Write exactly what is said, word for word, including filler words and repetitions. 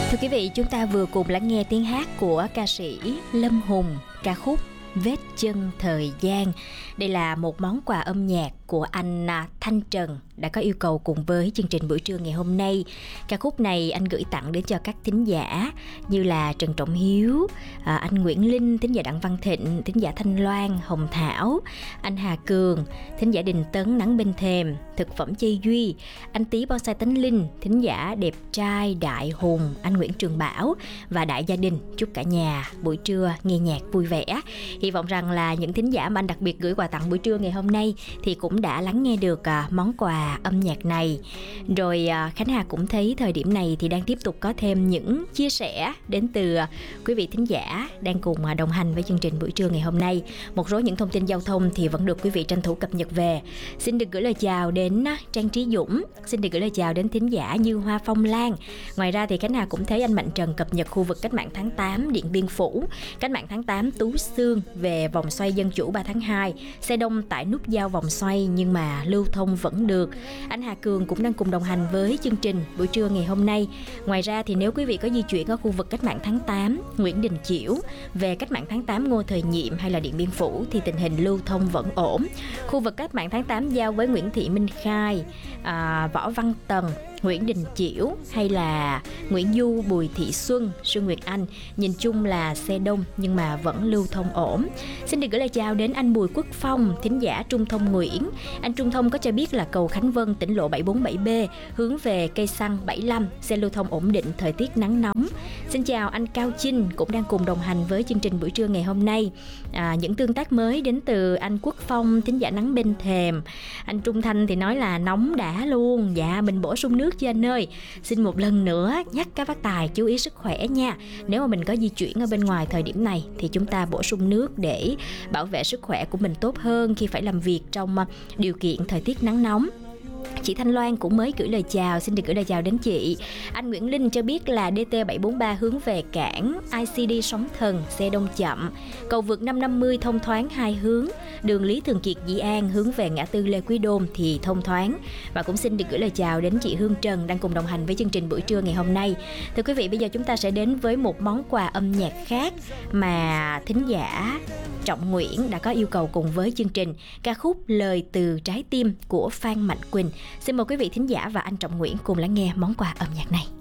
Thưa quý vị, chúng ta vừa cùng lắng nghe tiếng hát của ca sĩ Lâm Hùng, ca khúc Vết chân thời gian. Đây là một món quà âm nhạc của anh Thanh Trần đã có yêu cầu cùng với chương trình buổi trưa ngày hôm nay. Ca khúc này anh gửi tặng đến cho các thính giả như là Trần Trọng Hiếu, à, anh Nguyễn Linh, thính giả Đặng Văn Thịnh, thính giả Thanh Loan, Hồng Thảo, anh Hà Cường, thính giả Đình Tấn, Nắng Bên Thềm, Thực phẩm Chay Duy, anh Tý Bonsai Tánh Linh, thính giả Đẹp Trai Đại Hùng, anh Nguyễn Trường Bảo và đại gia đình. Chúc cả nhà buổi trưa nghe nhạc vui vẻ. Hy vọng rằng là những thính giả mà anh đặc biệt gửi quà tặng buổi trưa ngày hôm nay thì cũng đã lắng nghe được à, món quà âm nhạc này. Rồi à, Khánh Hà cũng thấy thời điểm này thì đang tiếp tục có thêm những chia sẻ đến từ à, quý vị thính giả đang cùng à, đồng hành với chương trình buổi trưa ngày hôm nay. Một số những thông tin giao thông thì vẫn được quý vị tranh thủ cập nhật về. Xin được gửi lời chào đến à, Trang Trí Dũng, xin được gửi lời chào đến thính giả Như Hoa Phong Lan. Ngoài ra thì Khánh Hà cũng thấy anh Mạnh Trần cập nhật khu vực Cách mạng tháng tám Điện Biên Phủ, Cách mạng tháng tám Tú Xương về vòng xoay Dân Chủ ba tháng hai, xe đông tại nút giao vòng xoay nhưng mà lưu thông vẫn được. Anh Hà Cường cũng đang cùng đồng hành với chương trình buổi trưa ngày hôm nay. Ngoài ra thì nếu quý vị có di chuyển ở khu vực Cách mạng tháng tám Nguyễn Đình Chiểu về Cách mạng tháng tám Ngô Thời Nhiệm hay là Điện Biên Phủ thì tình hình lưu thông vẫn ổn. Khu vực Cách mạng tháng tám giao với Nguyễn Thị Minh Khai, à, Võ Văn Tần, Nguyễn Đình Chiểu hay là Nguyễn Du, Bùi Thị Xuân, Xuân Nguyệt Anh, nhìn chung là xe đông nhưng mà vẫn lưu thông ổn. Xin được gửi lời chào đến anh Bùi Quốc Phong, thính giả Trung Thông Nguyễn. Anh Trung Thông có cho biết là cầu Khánh Vân tỉnh lộ bảy bốn bảy B hướng về cây xăng bảy lăm, xe lưu thông ổn định, thời tiết nắng nóng. Xin chào anh Cao Chinh cũng đang cùng đồng hành với chương trình buổi trưa ngày hôm nay. À, những tương tác mới đến từ anh Quốc Phong, thính giả Nắng Bên Thềm. Anh Trung Thanh thì nói là nóng đã luôn. Dạ, mình bổ sung nước cho anh ơi. Xin một lần nữa nhắc các bác tài chú ý sức khỏe nha. Nếu mà mình có di chuyển ở bên ngoài thời điểm này thì chúng ta bổ sung nước để bảo vệ sức khỏe của mình tốt hơn khi phải làm việc trong điều kiện thời tiết nắng nóng. Chị Thanh Loan cũng mới gửi lời chào, xin được gửi lời chào đến chị. Anh Nguyễn Linh cho biết là D T bảy bốn ba hướng về cảng I C D Sóng Thần, xe đông chậm. Cầu vượt năm năm mươi thông thoáng hai hướng. Đường Lý Thường Kiệt Dĩ An hướng về ngã tư Lê Quý Đôn thì thông thoáng. Và cũng xin được gửi lời chào đến chị Hương Trần đang cùng đồng hành với chương trình buổi trưa ngày hôm nay. Thưa quý vị, bây giờ chúng ta sẽ đến với một món quà âm nhạc khác mà thính giả Trọng Nguyễn đã có yêu cầu cùng với chương trình, ca khúc Lời Từ Trái Tim của Phan Mạnh Quỳnh. Xin mời quý vị thính giả và anh Trọng Nguyễn cùng lắng nghe món quà âm nhạc này.